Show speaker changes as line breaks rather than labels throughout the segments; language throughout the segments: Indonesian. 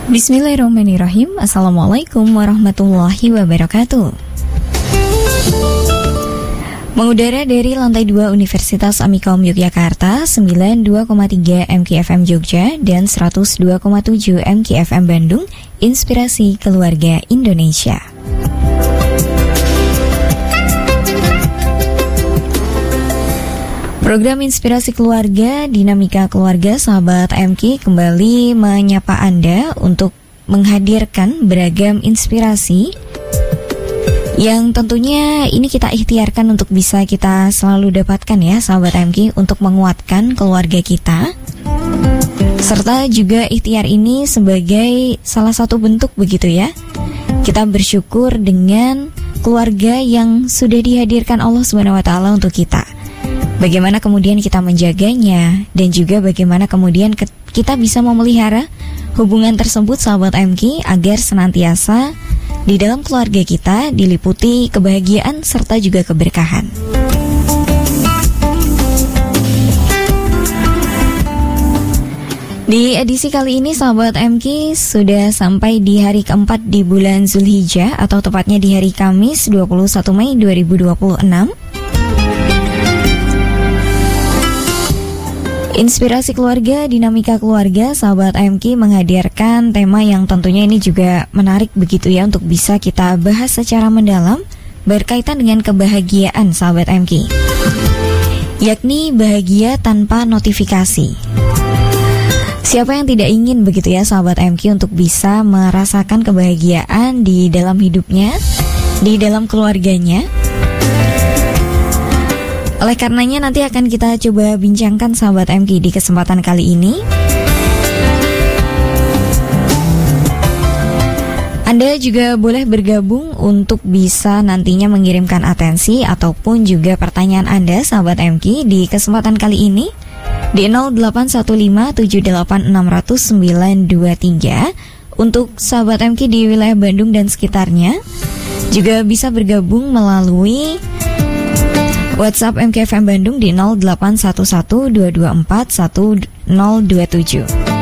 Bismillahirrahmanirrahim. Assalamualaikum warahmatullahi wabarakatuh. Mengudara dari lantai 2 Universitas Amikom Yogyakarta, 92,3 MKFM Jogja dan 102,7 MKFM Bandung, Inspirasi Keluarga Indonesia. Program Inspirasi Keluarga, Dinamika Keluarga Sahabat MK kembali menyapa Anda untuk menghadirkan beragam inspirasi yang tentunya ini kita ikhtiarkan untuk bisa kita selalu dapatkan ya Sahabat MK, untuk menguatkan keluarga kita. Serta juga ikhtiar ini sebagai salah satu bentuk begitu ya, kita bersyukur dengan keluarga yang sudah dihadirkan Allah SWT untuk kita. Bagaimana kemudian kita menjaganya, dan juga bagaimana kemudian kita bisa memelihara hubungan tersebut Sahabat MK, agar senantiasa di dalam keluarga kita diliputi kebahagiaan serta juga keberkahan. Di edisi kali ini Sahabat MK sudah sampai di hari keempat di bulan Zulhijjah, atau tepatnya di hari Kamis 21 Mei 2026. Inspirasi Keluarga, Dinamika Keluarga, Sahabat MK menghadirkan tema yang tentunya ini juga menarik begitu ya, untuk bisa kita bahas secara mendalam berkaitan dengan kebahagiaan Sahabat MK, yakni bahagia tanpa notifikasi. Siapa yang tidak ingin begitu ya Sahabat MK untuk bisa merasakan kebahagiaan di dalam hidupnya, di dalam keluarganya. Oleh karenanya nanti akan kita coba bincangkan Sahabat MK di kesempatan kali ini. Anda juga boleh bergabung untuk bisa nantinya mengirimkan atensi ataupun juga pertanyaan Anda Sahabat MK di kesempatan kali ini di 081578600923 untuk Sahabat MK di wilayah Bandung dan sekitarnya. Juga bisa bergabung melalui WhatsApp MKFM Bandung di 081122411027.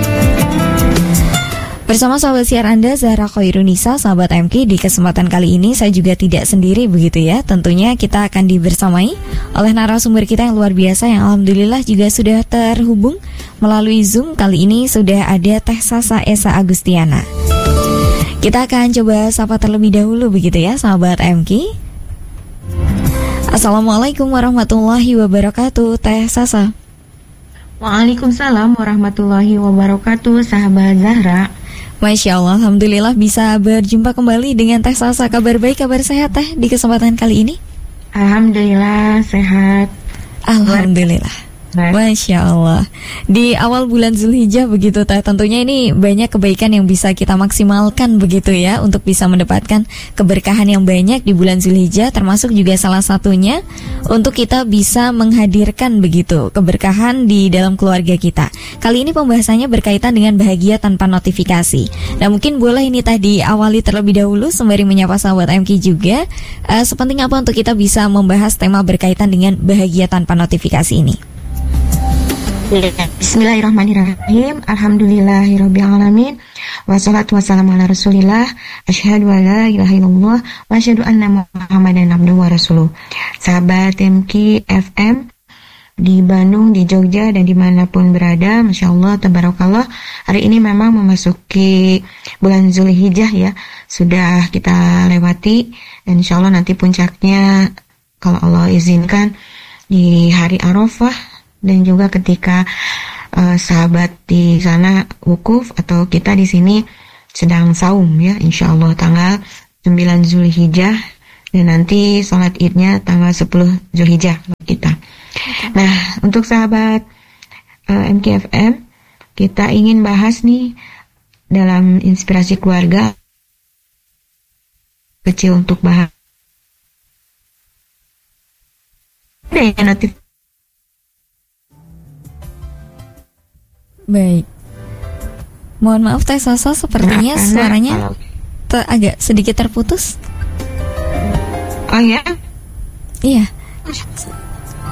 Bersama sahabat siar Anda, Zahra Khairunisa, Sahabat MK, di kesempatan kali ini saya juga tidak sendiri begitu ya. Tentunya kita akan dibersamai oleh narasumber kita yang luar biasa, yang alhamdulillah juga sudah terhubung melalui Zoom. Kali ini sudah ada Teh Sasa Esa Agustiana. Kita akan coba sapa terlebih dahulu begitu ya Sahabat MK. Assalamualaikum warahmatullahi wabarakatuh, Teh Sasa.
Waalaikumsalam warahmatullahi wabarakatuh, Sahabat Zahra.
Masya Allah, alhamdulillah bisa berjumpa kembali dengan Teh Sasa. Kabar baik, kabar sehat Teh di kesempatan kali ini?
Alhamdulillah sehat.
Alhamdulillah. Masya Allah. Di awal bulan Zulhijjah begitu Teh, tentunya ini banyak kebaikan yang bisa kita maksimalkan begitu ya, untuk bisa mendapatkan keberkahan yang banyak di bulan Zulhijjah, termasuk juga salah satunya untuk kita bisa menghadirkan begitu keberkahan di dalam keluarga kita. Kali ini pembahasannya berkaitan dengan bahagia tanpa notifikasi. Nah mungkin boleh ini Teh diawali terlebih dahulu sembari menyapa sahabat MK juga, sepenting apa untuk kita bisa membahas tema berkaitan dengan bahagia tanpa notifikasi ini?
Bismillahirrahmanirrahim. Alhamdulillahirrabbilalamin. Wassalatu wassalamu ala rasulillah. Asyhadu an la ilaha illallah wa asyhadu anna Muhammadan abduhu wa rasuluh. Sahabat MK FM di Bandung, di Jogja, dan dimanapun berada, Masya Allah, tabarakallah, hari ini memang memasuki bulan Zulhijjah ya, sudah kita lewati, dan Insya Allah nanti puncaknya kalau Allah izinkan di hari Arafah. Dan juga ketika sahabat di sana wukuf, atau kita di sini sedang saum ya, insya Allah tanggal 9 Zulhijjah, dan nanti sholat idnya tanggal 10 Zulhijjah kita. Nah, untuk sahabat MKFM, kita ingin bahas nih dalam inspirasi keluarga kecil untuk bahas notif.
Baik. Mohon maaf Teh Sasa, sepertinya suaranya agak sedikit terputus.
Oh ya?
Iya.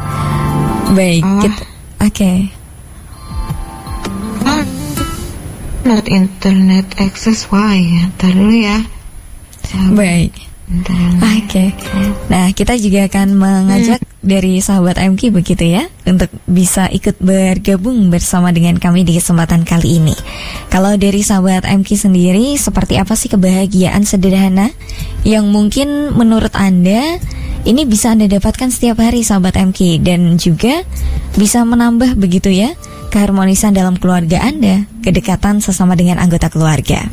Baik, Oke.
Not internet access, why? Ntar dulu ya.
Baik. Oke. Nah, kita juga akan mengajak dari sahabat MK begitu ya, untuk bisa ikut bergabung bersama dengan kami di kesempatan kali ini. Kalau dari sahabat MK sendiri, seperti apa sih kebahagiaan sederhana yang mungkin menurut Anda ini bisa Anda dapatkan setiap hari sahabat MK, dan juga bisa menambah begitu ya keharmonisan dalam keluarga Anda, kedekatan sesama dengan anggota keluarga.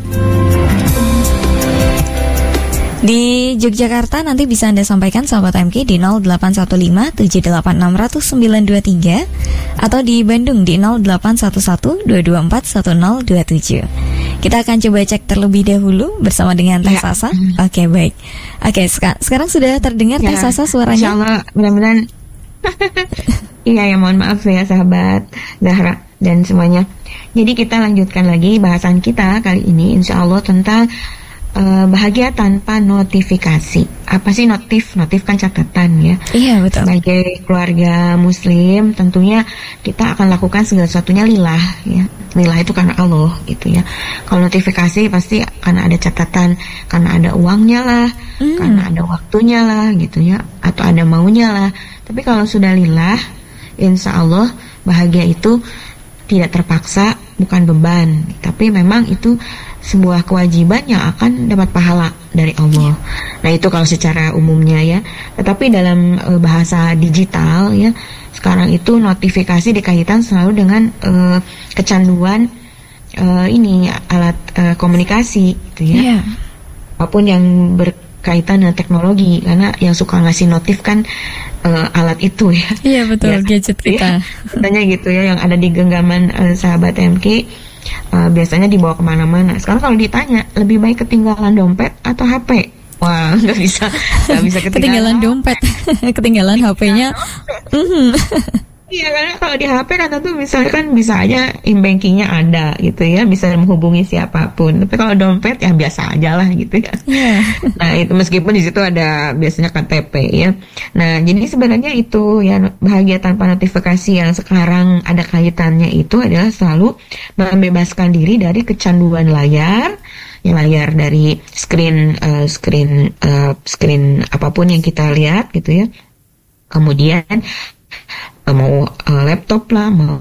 Di Yogyakarta nanti bisa Anda sampaikan sahabat MK di 081578600923 atau di Bandung di 081122410027. Kita akan coba cek terlebih dahulu bersama dengan Teh Sasa. Oke, baik. Oke, sekarang sudah terdengar Teh Sasa suaranya?
Insyaallah, mudah-mudahan. Iya ya, mohon maaf ya sahabat Zahra dan semuanya. Jadi kita lanjutkan lagi bahasan kita kali ini, insya Allah tentang bahagia tanpa notifikasi. Apa sih notif? Notif kan catatan ya.
Iya, betul.
Sebagai keluarga muslim tentunya kita akan lakukan segala sesuatunya lillah ya. Lillah itu karena Allah gitu ya. Kalau notifikasi pasti karena ada catatan, karena ada uangnya lah, karena ada waktunya lah gitu ya, atau ada maunya lah. Tapi kalau sudah lillah, insya Allah bahagia itu tidak terpaksa, bukan beban, tapi memang itu sebuah kewajiban yang akan dapat pahala dari Allah. Nah itu kalau secara umumnya ya. Tetapi dalam bahasa digital ya, sekarang itu notifikasi dikaitkan selalu dengan kecanduan ini alat komunikasi gitu ya. Apapun yang berkaitan dengan teknologi, karena yang suka ngasih notif kan alat itu ya.
Iya betul, gadget kita.
Katanya gitu ya, yang ada di genggaman sahabat MK. Biasanya dibawa kemana-mana. Sekarang kalau ditanya lebih baik ketinggalan dompet atau HP, wah nggak bisa
ketinggalan dompet, ketinggalan HP-nya.
Iya, karena kalau di HP kan tentu misalnya kan bisa aja e-bankingnya ada gitu ya, bisa menghubungi siapapun. Tapi kalau dompet ya biasa aja lah gitu ya. Nah itu meskipun di situ ada biasanya KTP ya. Nah jadi sebenarnya itu ya, bahagia tanpa notifikasi yang sekarang ada kaitannya itu adalah selalu membebaskan diri dari kecanduan layar. Ya, layar dari screen apapun yang kita lihat gitu ya. Kemudian mau laptop lah, mau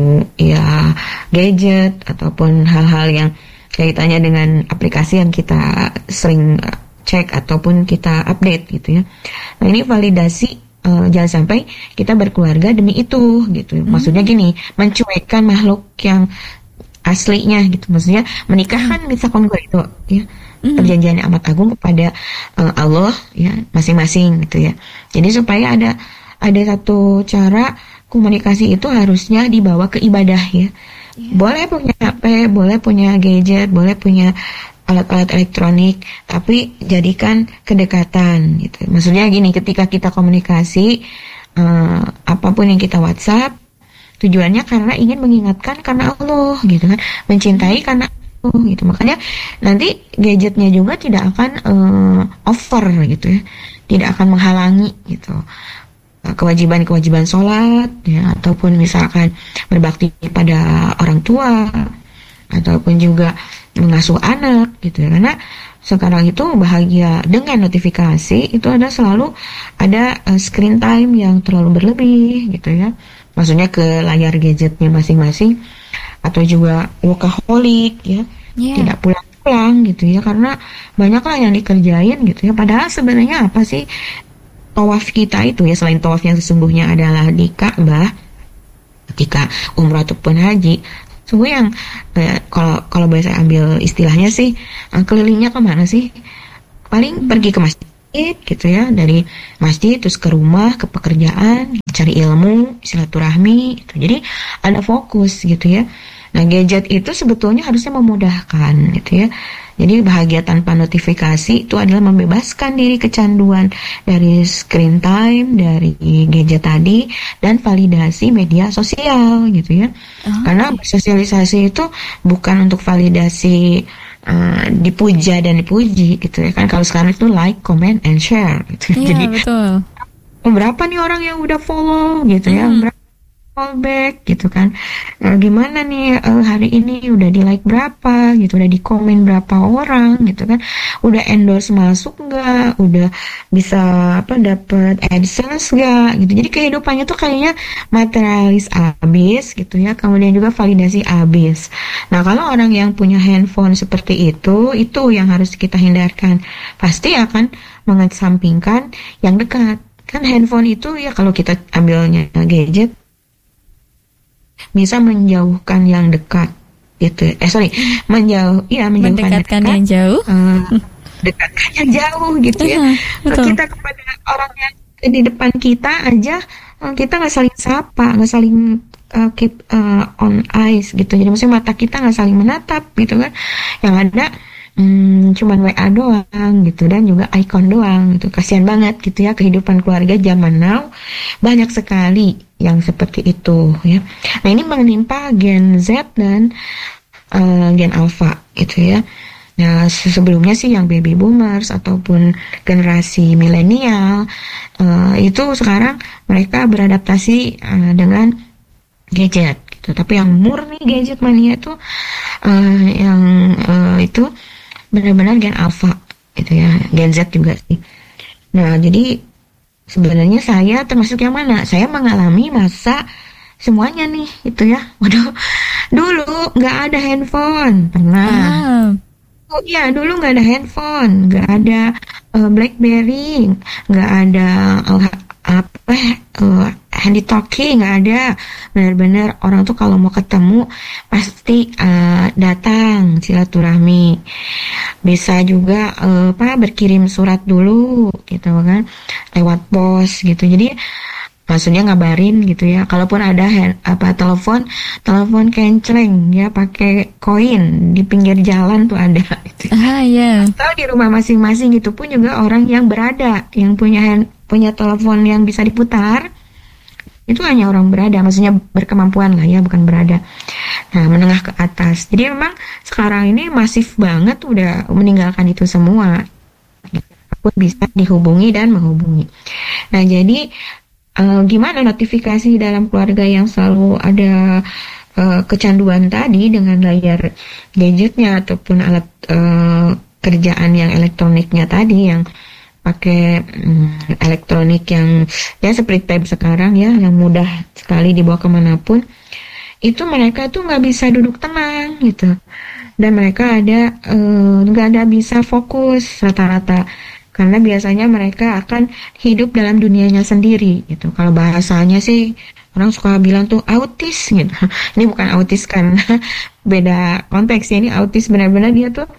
ya gadget ataupun hal-hal yang kaitannya dengan aplikasi yang kita sering cek ataupun kita update gitu ya. Nah ini validasi, jangan sampai kita berkeluarga demi itu gitu. Maksudnya gini, mencuekkan makhluk yang aslinya gitu. Maksudnya menikah kan misalkan gue itu ya, perjanjiannya amat agung kepada Allah ya masing-masing gitu ya. Jadi supaya ada satu cara komunikasi itu harusnya dibawa ke ibadah ya. Boleh punya HP, boleh punya gadget, boleh punya alat-alat elektronik, tapi jadikan kedekatan gitu. Maksudnya gini, ketika kita komunikasi apapun yang kita WhatsApp, tujuannya karena ingin mengingatkan karena Allah gitu kan, mencintai karena Allah gitu. Makanya nanti gadgetnya juga tidak akan over gitu ya, tidak akan menghalangi gitu kewajiban sholat ya, ataupun misalkan berbakti pada orang tua, ataupun juga mengasuh anak gitu ya. Karena sekarang itu bahagia dengan notifikasi itu ada selalu ada screen time yang terlalu berlebih gitu ya, maksudnya ke layar gadgetnya masing-masing, atau juga workaholic ya, tidak pulang-pulang gitu ya, karena banyaklah yang dikerjain gitu ya. Padahal sebenarnya apa sih tawaf kita itu ya, selain tawaf yang sesungguhnya adalah di Ka'bah ketika umrah ataupun haji, sungguh yang kalau boleh saya ambil istilahnya sih, kelilingnya kemana sih? Paling pergi ke masjid gitu ya, dari masjid terus ke rumah, ke pekerjaan, cari ilmu, silaturahmi gitu. Jadi ada fokus gitu ya. Nah gadget itu sebetulnya harusnya memudahkan gitu ya. Jadi bahagia tanpa notifikasi itu adalah membebaskan diri kecanduan dari screen time, dari gadget tadi, dan validasi media sosial gitu ya. Karena bersosialisasi itu bukan untuk validasi dipuja dan dipuji gitu ya kan. Kalau sekarang itu like, comment, and share gitu.
Iya,
jadi
betul.
berapa nih orang yang udah follow gitu ya, berapa fallback gitu kan. Gimana nih hari ini udah di like berapa gitu, udah di komen berapa orang gitu kan, udah endorse masuk nggak, udah bisa dapat AdSense nggak gitu. Jadi kehidupannya tuh kayaknya materialis abis gitu ya, kemudian juga validasi abis. Nah kalau orang yang punya handphone seperti itu yang harus kita hindarkan. Pasti akan mengesampingkan yang dekat. Kan handphone itu ya kalau kita ambilnya gadget bisa menjauhkan yang dekat gitu. Menjauhkan
mendekatkan yang jauh.
Dekatkan yang jauh gitu ya. Kalau kita kepada orang yang di depan kita aja, kita nggak saling sapa, nggak saling keep on eyes gitu. Jadi maksudnya mata kita nggak saling menatap gitu kan. Yang ada cuman WA doang gitu, dan juga icon doang gitu. Kasihan banget gitu ya, kehidupan keluarga zaman now banyak sekali yang seperti itu ya. Nah ini menimpa Gen Z dan Gen Alpha gitu ya. Nah sebelumnya sih yang baby boomers ataupun generasi milenial itu sekarang mereka beradaptasi dengan gadget gitu. Tapi yang murni gadget mania itu itu benar-benar Gen Alpha gitu ya, Gen Z juga sih. Nah jadi sebenarnya saya termasuk yang mana? Saya mengalami masa semuanya nih gitu ya. Waduh, dulu nggak ada handphone pernah. Oh iya, dulu nggak ada handphone, nggak ada BlackBerry, nggak ada handy talkie, nggak ada. Benar-benar orang tuh kalau mau ketemu pasti datang silaturahmi. Bisa juga berkirim surat dulu gitu kan, lewat pos gitu. Jadi maksudnya ngabarin gitu ya. Kalaupun ada telepon kencleng ya, pakai koin di pinggir jalan tuh ada gitu. Atau di rumah masing-masing gitu pun juga orang yang berada, yang punya telepon yang bisa diputar, itu hanya orang berada, maksudnya berkemampuan lah ya, bukan berada. Nah menengah ke atas. Jadi memang sekarang ini masif banget udah meninggalkan itu semua, pun bisa dihubungi dan menghubungi. Nah jadi gimana notifikasi dalam keluarga yang selalu ada kecanduan tadi dengan layar gadgetnya ataupun alat kerjaan yang elektroniknya tadi, yang pakai elektronik yang ya seperti tab sekarang ya, yang mudah sekali dibawa kemanapun, itu mereka tuh nggak bisa duduk tenang gitu, dan mereka nggak ada bisa fokus rata-rata. Karena biasanya mereka akan hidup dalam dunianya sendiri gitu. Kalau bahasanya sih orang suka bilang tuh autis gitu. Ini bukan autis kan, beda konteksnya. Ini autis benar-benar dia tuh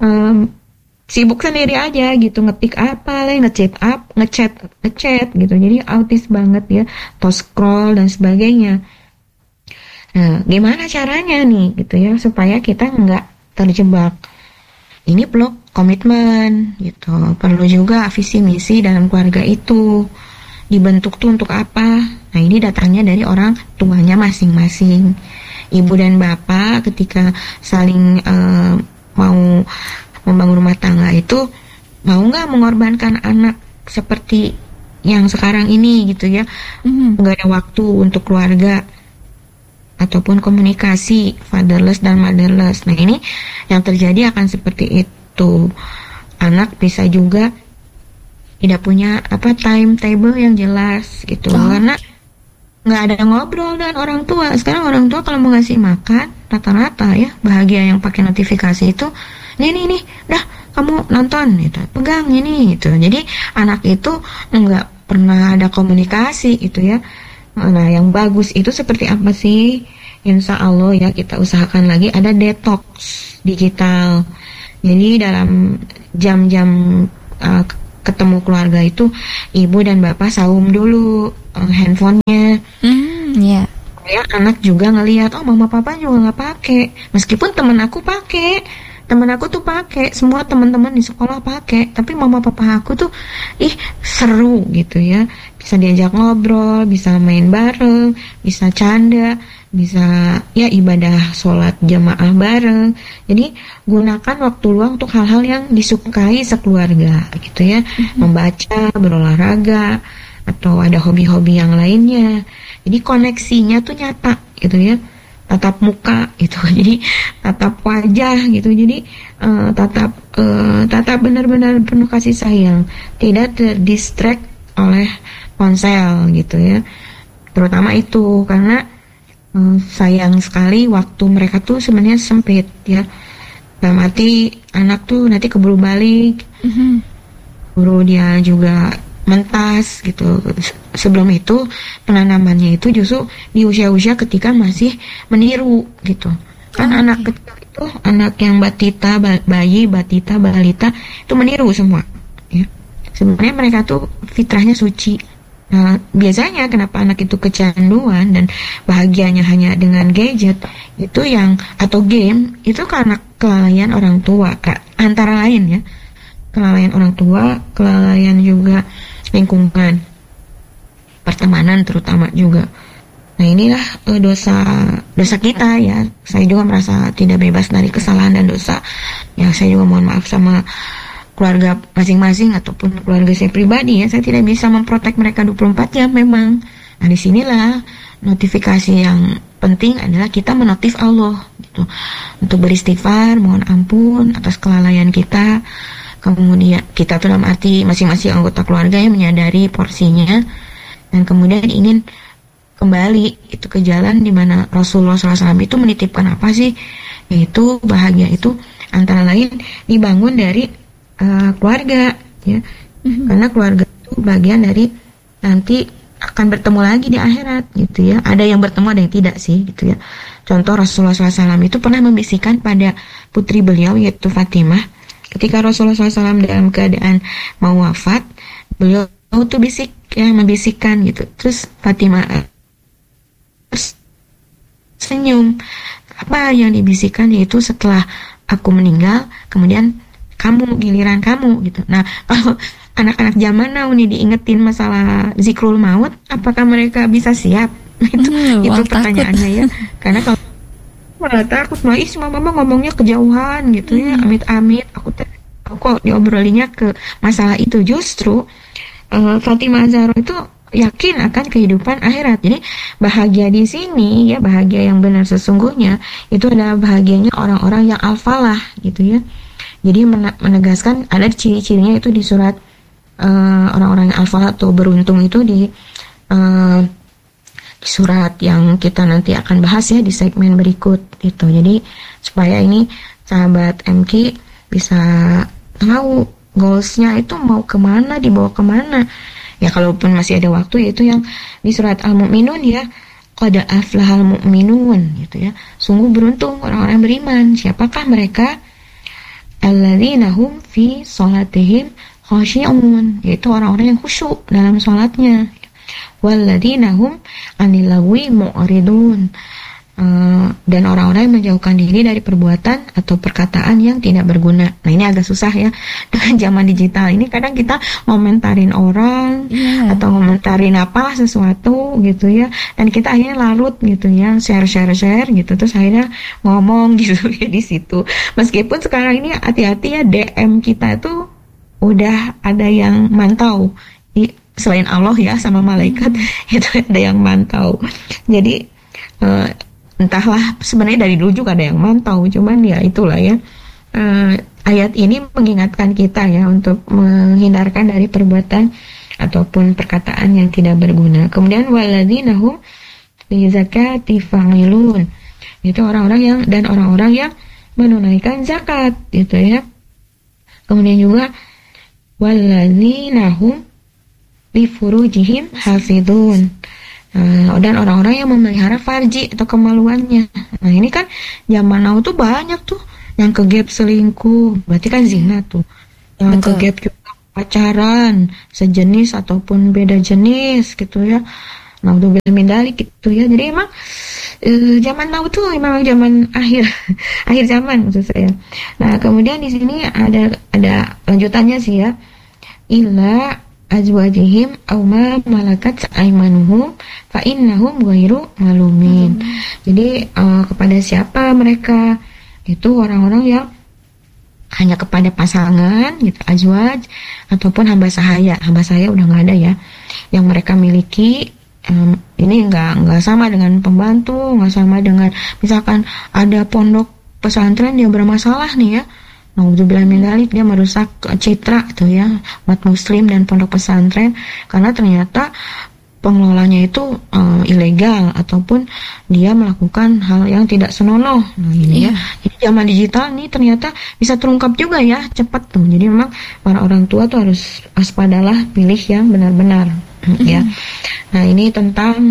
sibuk sendiri aja gitu, ngetik apa lah, ngechat gitu. Jadi autis banget ya, atau scroll dan sebagainya. Nah, gimana caranya nih gitu ya supaya kita nggak terjebak? Ini perlu komitmen gitu, perlu juga visi misi dalam keluarga itu dibentuk tuh untuk apa. Nah ini datangnya dari orang tuanya masing-masing. Ibu dan bapak ketika saling mau membangun rumah tangga itu, mau nggak mengorbankan anak seperti yang sekarang ini gitu ya. Nggak ada waktu untuk keluarga ataupun komunikasi fatherless dan motherless. Nah ini yang terjadi akan seperti itu. Anak bisa juga tidak punya timetable yang jelas gitu, karena nggak ada ngobrol dengan orang tua. Sekarang orang tua kalau mau ngasih makan rata-rata ya, bahagia yang pakai notifikasi itu, nih dah kamu nonton gitu, pegang ini gitu. Jadi anak itu nggak pernah ada komunikasi gitu ya. Nah yang bagus itu seperti apa sih? Insya Allah ya kita usahakan lagi ada detox digital. Jadi dalam jam-jam ketemu keluarga itu, ibu dan bapak saum dulu handphonenya. Ya anak juga ngelihat, oh mama papa juga nggak pakai, meskipun teman aku pakai. Temen aku tuh pakai, semua teman-teman di sekolah pakai, tapi mama papa aku tuh seru gitu ya, bisa diajak ngobrol, bisa main bareng, bisa canda, bisa ya ibadah sholat jamaah bareng. Jadi gunakan waktu luang untuk hal-hal yang disukai sekeluarga gitu ya, membaca, berolahraga, atau ada hobi-hobi yang lainnya. Jadi koneksinya tuh nyata gitu ya, tatap muka gitu. Jadi tatap wajah gitu. Jadi tatap benar-benar penuh kasih sayang, tidak terdistract oleh ponsel gitu ya. Terutama itu karena sayang sekali waktu mereka tuh sebenarnya sempit ya. Dalam arti anak tuh nanti keburu balik, keburu dia juga mentas gitu. Sebelum itu penanamannya itu justru di usia-usia ketika masih meniru gitu. Kan anak kecil itu, anak yang batita, bayi, batita, balita itu meniru semua ya. Sebenarnya mereka tuh fitrahnya suci. Nah, biasanya kenapa anak itu kecanduan dan bahagianya hanya dengan gadget itu yang atau game itu karena kelalaian orang tua, antara lain ya, kelalaian orang tua, kelalaian juga lingkungan, pertemanan terutama juga. Nah inilah dosa kita ya. Saya juga merasa tidak bebas dari kesalahan dan dosa. Ya saya juga mohon maaf sama keluarga masing-masing ataupun keluarga saya pribadi ya. Saya tidak bisa memprotek mereka 24 jam memang. Nah disinilah notifikasi yang penting adalah kita menotif Allah gitu. Untuk beristighfar, mohon ampun atas kelalaian kita. Kemudian kita dalam arti masing-masing anggota keluarga yang menyadari porsinya dan kemudian ingin kembali itu ke jalan di mana Rasulullah SAW itu menitipkan apa sih? Yaitu bahagia itu antara lain dibangun dari keluarga ya, karena keluarga itu bagian dari nanti akan bertemu lagi di akhirat gitu ya. Ada yang bertemu, ada yang tidak sih gitu ya. Contoh Rasulullah SAW itu pernah membisikkan pada putri beliau yaitu Fatimah, ketika Rasulullah SAW dalam keadaan mau wafat, beliau tuh membisikkan gitu. Terus Fatimah senyum. Apa yang dibisikkan yaitu setelah aku meninggal, kemudian kamu, giliran kamu gitu. Nah, kalau anak-anak zaman now nih diingetin masalah zikrul maut, apakah mereka bisa siap? Itu pertanyaannya ya. Karena kalau malah takut, semua mama ngomongnya kejauhan gitu ya, amit-amit. Aku kok diobrolinya ke masalah itu. Justru Fatimah Zahra itu yakin akan kehidupan akhirat. Jadi bahagia di sini ya, bahagia yang benar sesungguhnya itu adalah bahagianya orang-orang yang al-falah gitu ya. Jadi menegaskan ada ciri-cirinya itu di surat orang-orang yang al-falah atau beruntung itu di surat yang kita nanti akan bahas ya di segmen berikut gitu. Jadi supaya ini sahabat MK bisa tahu goalsnya itu mau kemana, dibawa kemana. Ya kalaupun masih ada waktu, yaitu yang di surat Al-Mu'minun ya, qad aflahal mu'minun gitu ya. Sungguh beruntung orang-orang beriman. Siapakah mereka? Alladzina hum fi sholatihim khashi'un, yaitu orang-orang yang khusyuk dalam sholatnya. Walladzina hum 'anil lagwi mu'ridun, dan orang-orang yang menjauhkan diri dari perbuatan atau perkataan yang tidak berguna. Nah ini agak susah ya dengan zaman digital ini. Kadang kita ngomentarin orang atau ngomentarin apalah sesuatu gitu ya, dan kita akhirnya larut gitu ya, share gitu, terus akhirnya ngomong gitu ya di situ. Meskipun sekarang ini hati-hati ya, DM kita tuh udah ada yang mantau, selain Allah ya sama malaikat itu ada yang mantau. Jadi entahlah, sebenarnya dari dulu juga ada yang mantau, cuman ya itulah ya. Ayat ini mengingatkan kita ya untuk menghindarkan dari perbuatan ataupun perkataan yang tidak berguna. Kemudian walladzina hum li zakati fa'ilun, itu orang-orang yang menunaikan zakat gitu ya. Kemudian juga walladzina hum li furujihim hafidun, dan orang-orang yang memelihara farji atau kemaluannya. Nah ini kan zaman now tuh banyak tuh yang kegap selingkuh, berarti kan zina tuh. Yang kegap juga pacaran sejenis ataupun beda jenis gitu ya. Naudzubillah min dzalik gitu ya. Jadi emang zaman now tuh memang zaman akhir zaman maksud saya. Nah kemudian di sini ada lanjutannya sih ya. Illa azwajihim aw ma malakat aymanuhum fa innahum ghairu malumin. Jadi kepada siapa mereka? Itu orang-orang yang hanya kepada pasangan gitu, azwaj, ataupun hamba sahaya. Hamba sahaya udah nggak ada ya, yang mereka miliki. Ini nggak sama dengan pembantu, nggak sama dengan misalkan ada pondok pesantren yang bermasalah nih ya. Naudzubillah min dzalik, dia merusak citra tuh ya umat muslim dan pondok pesantren karena ternyata pengelolanya itu ilegal ataupun dia melakukan hal yang tidak senonoh. Nah ini ya, jadi zaman digital nih ternyata bisa terungkap juga ya cepat tuh. Jadi memang para orang tua tuh harus waspadalah, pilih yang benar-benar ya. Nah ini tentang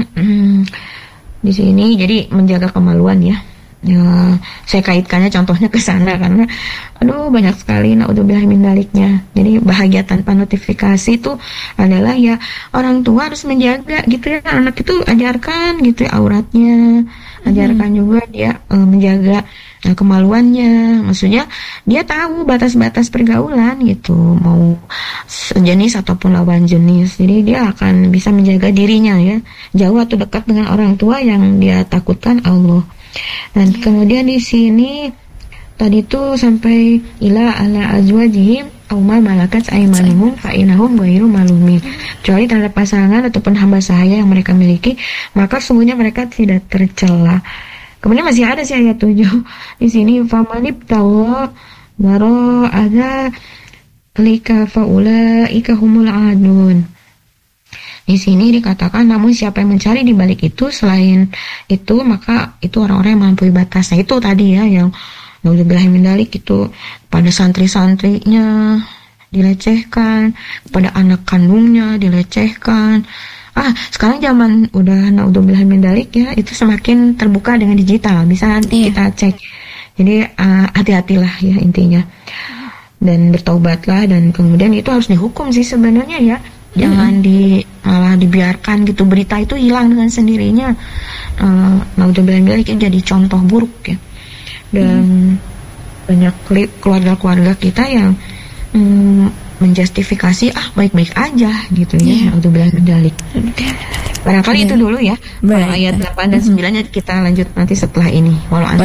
di sini jadi menjaga kemaluan ya. Ya, saya kaitkannya contohnya ke sana karena banyak sekali naudzubillah min daliknya. Jadi bahagia tanpa notifikasi itu adalah ya orang tua harus menjaga gitu ya, anak itu ajarkan gitu ya auratnya, ajarkan juga dia menjaga kemaluannya. Maksudnya dia tahu batas-batas pergaulan gitu, mau sejenis ataupun lawan jenis. Jadi dia akan bisa menjaga dirinya ya, jauh atau dekat dengan orang tua yang dia takutkan Allah. Dan kemudian di sini tadi tuh sampai ila ala azwajihim aw ma malakat aymanuhum fa innahum ghairu malumin. Kecuali terhadap pasangan ataupun hamba sahaya yang mereka miliki, maka sesungguhnya mereka tidak tercela. Kemudian masih ada sih ayat 7 di sini, famanib tawa waro ada lika faulaika humul adun. Di sini dikatakan namun siapa yang mencari di balik itu selain itu maka itu orang-orang yang melampaui batas. Nah itu tadi ya yang naudzubillah min dzalik itu pada santri-santrinya dilecehkan, kepada anak kandungnya dilecehkan. Sekarang zaman udah naudzubillah min dzalik ya, itu semakin terbuka dengan digital, bisa kita cek. Jadi hati-hatilah ya intinya. Dan bertaubatlah, dan kemudian itu harus dihukum sih sebenarnya ya. Jangan malah dibiarkan gitu, berita itu hilang dengan sendirinya. Naudzubillah min dzalik jadi contoh buruk ya. Dan banyak keluarga-keluarga kita yang menjustifikasi baik-baik aja gitu ya. Naudzubillah min dzalik. Barangkali itu dulu ya. Ayat 8 dan 9-nya kita lanjut nanti setelah ini.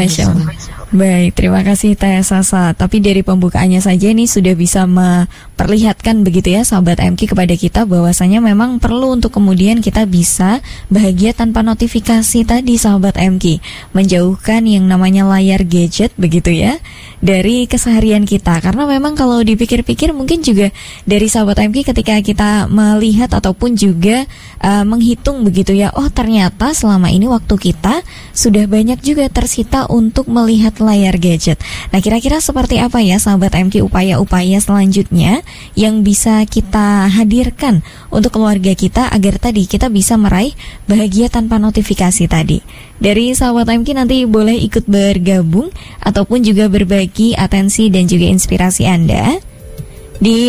Baik, terima kasih Teh Sasa. Tapi dari pembukaannya saja ini sudah bisa memperlihatkan begitu ya sahabat MK kepada kita bahwasanya memang perlu untuk kemudian kita bisa bahagia tanpa notifikasi tadi sahabat MK, menjauhkan yang namanya layar gadget begitu ya dari keseharian kita. Karena memang kalau dipikir-pikir mungkin juga dari sahabat MK ketika kita melihat ataupun juga menghitung begitu ya, ternyata selama ini waktu kita sudah banyak juga tersita untuk melihat layar gadget. Nah kira-kira seperti apa ya sahabat MK upaya-upaya selanjutnya yang bisa kita hadirkan untuk keluarga kita agar tadi kita bisa meraih bahagia tanpa notifikasi tadi. Dari sahabat MK nanti boleh ikut bergabung ataupun juga berbagi atensi dan juga inspirasi Anda di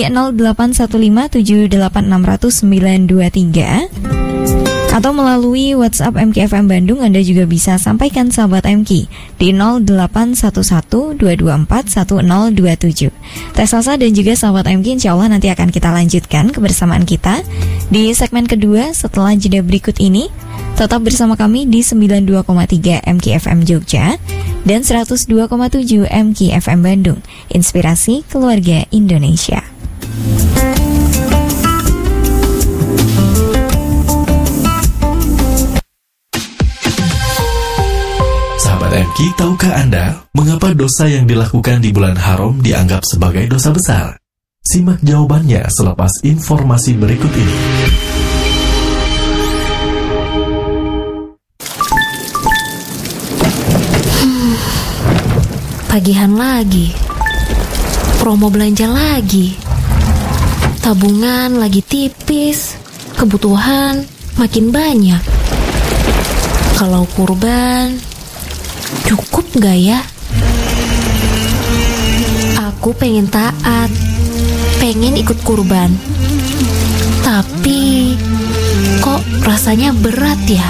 081578600923 atau melalui WhatsApp MKFM Bandung. Anda juga bisa sampaikan sahabat MK di 081122411027. Teh Sasa dan juga sahabat MK insya Allah nanti akan kita lanjutkan kebersamaan kita di segmen kedua setelah jeda berikut ini. Tetap bersama kami di 92,3 MKFM Jogja dan 102,7 MKFM Bandung. Inspirasi Keluarga Indonesia.
MK, tahukah Anda mengapa dosa yang dilakukan di bulan haram dianggap sebagai dosa besar? Simak jawabannya selepas informasi berikut ini.
Tagihan lagi, promo belanja lagi, tabungan lagi tipis, kebutuhan makin banyak. Kalau kurban, cukup gak ya? Aku pengen taat, pengen ikut kurban, tapi kok rasanya berat ya?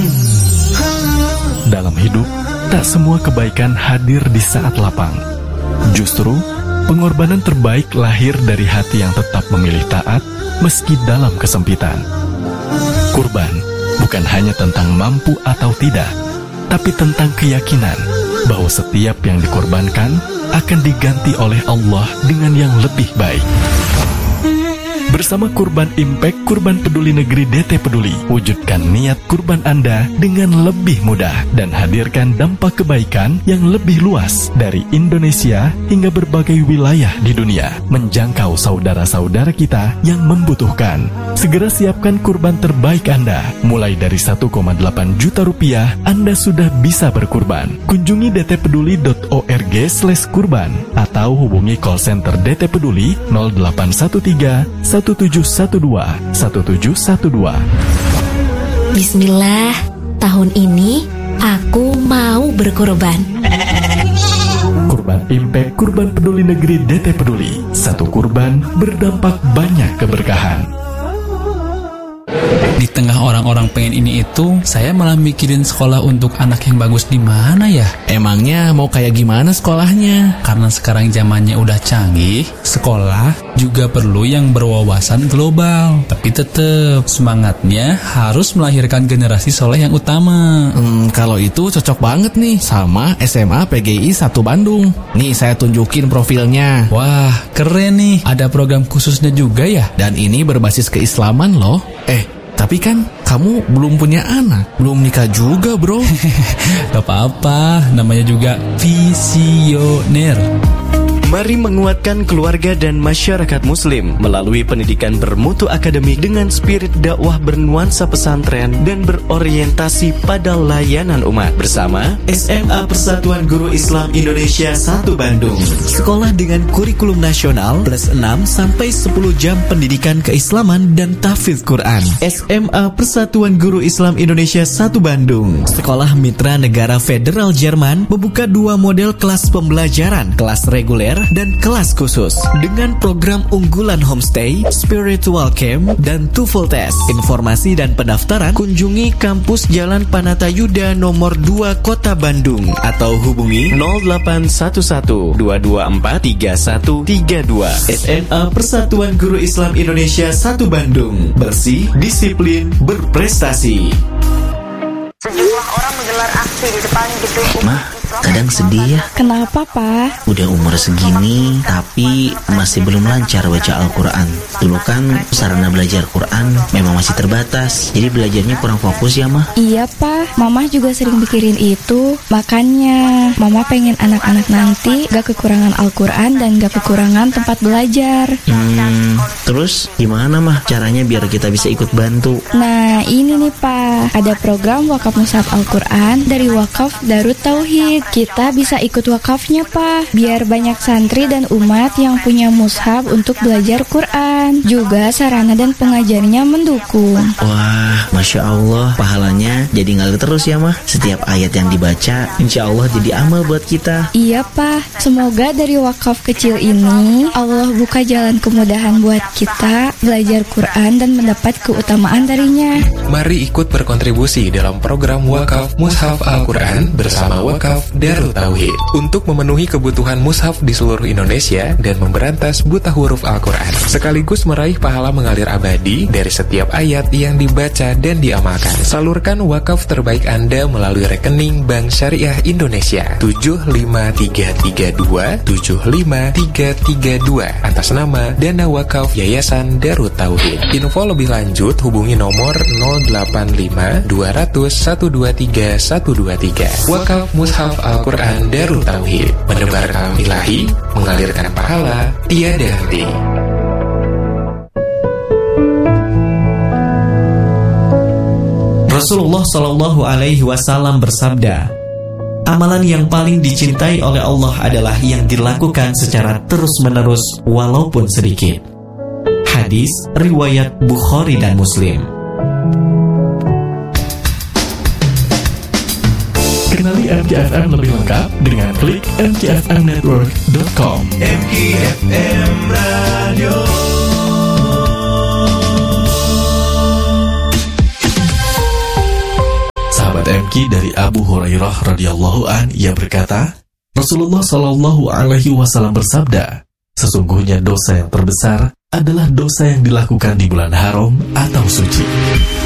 Dalam hidup, tak semua kebaikan hadir di saat lapang. Justru, pengorbanan terbaik lahir dari hati yang tetap memilih taat meski dalam kesempitan. Kurban bukan hanya tentang mampu atau tidak, tapi tentang keyakinan bahwa setiap yang dikorbankan akan diganti oleh Allah dengan yang lebih baik. Bersama Kurban Impact, Kurban Peduli Negeri DT Peduli, wujudkan niat kurban Anda dengan lebih mudah dan hadirkan dampak kebaikan yang lebih luas dari Indonesia hingga berbagai wilayah di dunia, menjangkau saudara-saudara kita yang membutuhkan. Segera siapkan kurban terbaik Anda. Mulai dari 1,8 juta rupiah, Anda sudah bisa berkurban. Kunjungi dtpeduli.org/kurban atau hubungi call center DT Peduli 0813 1712.
Bismillah, tahun ini aku mau berkurban.
Kurban Impact, Kurban Peduli Negeri DT Peduli. Satu kurban berdampak banyak keberkahan.
Di tengah orang-orang pengen ini itu, saya malah mikirin sekolah untuk anak yang bagus di mana ya?
Emangnya mau kayak gimana sekolahnya?
Karena sekarang zamannya udah canggih, sekolah juga perlu yang berwawasan global. Tapi tetap semangatnya harus melahirkan generasi soleh yang utama.
Kalau itu cocok banget nih sama SMA PGI 1 Bandung. Nih saya tunjukin profilnya.
Wah, keren nih. Ada program khususnya juga ya?
Dan ini berbasis keislaman loh. Tapi kan kamu belum punya anak, belum nikah juga bro.
Gak apa-apa, namanya juga visioner.
Mari menguatkan keluarga dan masyarakat muslim melalui pendidikan bermutu akademik dengan spirit dakwah bernuansa pesantren dan berorientasi pada layanan umat bersama SMA Persatuan Guru Islam Indonesia 1 Bandung. Sekolah dengan kurikulum nasional plus 6 sampai 10 jam pendidikan keislaman dan tahfidz Quran. SMA Persatuan Guru Islam Indonesia 1 Bandung. Sekolah Mitra Negara Federal Jerman membuka 2 model kelas pembelajaran, kelas reguler dan kelas khusus dengan program unggulan homestay, spiritual camp, dan TOEFL test. Informasi dan pendaftaran kunjungi kampus Jalan Panatayuda nomor 2 Kota Bandung atau hubungi 0811 224 3132. SMA Persatuan Guru Islam Indonesia 1 Bandung. Bersih, disiplin, berprestasi.
Sejumlah orang menggelar aksi di depan gedung
Mah, kadang sedih ya.
Kenapa, Pak?
Udah umur segini, tapi masih belum lancar baca Al-Quran. Dulu kan sarana belajar Quran memang masih terbatas, jadi belajarnya kurang fokus ya, Mah.
Iya, Pak. Mama juga sering mikirin itu. Makanya, Mama pengen anak-anak nanti gak kekurangan Al-Quran dan gak kekurangan tempat belajar.
Terus gimana, Mah, caranya biar kita bisa ikut bantu?
Nah, ini nih, Pak. Ada program wakaf mushaf Al-Quran dari Wakaf Darut Tauhid. Kita bisa ikut wakafnya, Pak, biar banyak santri dan umat yang punya mushaf untuk belajar Quran. Juga sarana dan pengajarnya mendukung.
Wah, Masya Allah, pahalanya jadi ngalir terus ya, Mah. Setiap ayat yang dibaca, insya Allah jadi amal buat kita.
Iya, Pak. Semoga dari wakaf kecil ini Allah buka jalan kemudahan buat kita belajar Quran dan mendapat keutamaan darinya.
Mari ikut berkontribusi dalam program wakaf mushaf Al-Quran bersama Wakaf Darut Tauhid untuk memenuhi kebutuhan mushaf di seluruh Indonesia dan memberantas buta huruf Al-Quran, sekaligus meraih pahala mengalir abadi dari setiap ayat yang dibaca dan diamalkan. Salurkan wakaf terbaik Anda melalui rekening Bank Syariah Indonesia 75322 atas nama Dana Wakaf Yayasan Darut Tauhid. Info lebih lanjut hubungi nomor 085 200 123 123. Wakaf Mushaf Al-Quran Darut Tauhid, menebar kalam ilahi, mengalirkan pahala tiada henti.
Rasulullah Shallallahu Alaihi Wasallam bersabda, amalan yang paling dicintai oleh Allah adalah yang dilakukan secara terus-menerus walaupun sedikit. Hadis riwayat Bukhari dan Muslim.
Kenali MKFM lebih lengkap dengan klik mkfmnetwork.com.
MKFM Radio. Sahabat MK dari Abu Hurairah radhiyallahu an, ia berkata, Rasulullah Shallallahu Alaihi Wasallam bersabda, sesungguhnya dosa yang terbesar adalah dosa yang dilakukan di bulan haram atau suci.